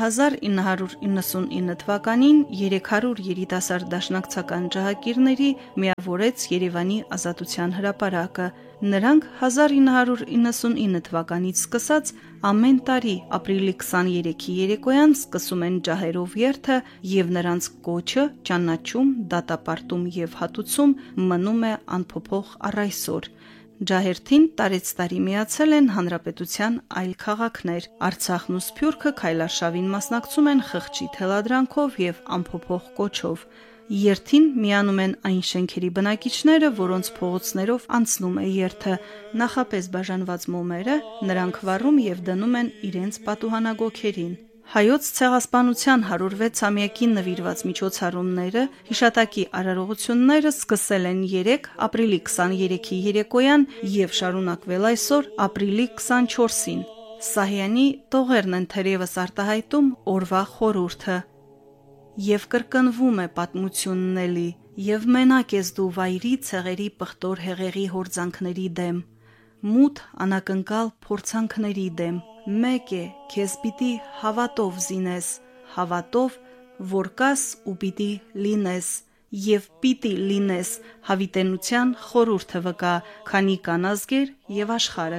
1999 թվականին 300 երիտասարդ դաշնակցական ջահակիրների միավորեց Երևանի Ազատության հրապարակը։ Նրանք 1999 թվականից սկսած ամեն տարի ապրիլի 23-ի երեկոյան սկսում են ջահերով երթը և նրանց կոչը, ճանաչում, դատապարտում և հատուցում մնում է անփոփոխ առ այսօր։ Ջահերթին տարեցտարի միացել են հանրապետության այլ քաղաքներ։ Արցախն ու Սփյուռքը քայլարշավին մասնակցում են խղճի թելադրանքով և անփոփոխ կոչով։ Երթին միանում են այն շենքերի բնակիչները, որոնց փողոցներով անցնում է երթը։ Նախապես բաժանված մոմերը նրանք վառում և դնում են իրենց պատուհանագոգերին։ Հայոց ցեղասպանության 106-ամյակին նվիրված միջոցառումները, հիշատակի արարողությունները սկսել են 3 ապրիլի 23-ի երեկոյան և շարունակվել այսօր ապրիլի 24-ին։ Սահյանի տողերն են թերևս արտահայտում օրվա խորհուրդը. «Եվ կրկնվում է պատմությունն էլի, և մենակ ես դու վայրի ցեղերի պղտոր հեղեղի հորձանքների դեմ, մութ անակնկալ փորձանքների դեմ, մեկ է, քեզ պիտի հավատով զինես, հավատով, որ կաս ու պիտի լինես, և պիտի լինես», հավիտենության խորհուրդը վկա, քանի կան ազգեր և աշխարհը